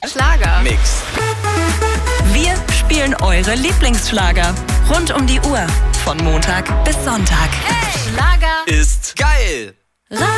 Schlager-Mix. Wir spielen eure Lieblingsschlager rund um die Uhr. Von Montag bis Sonntag. Schlager Ist geil!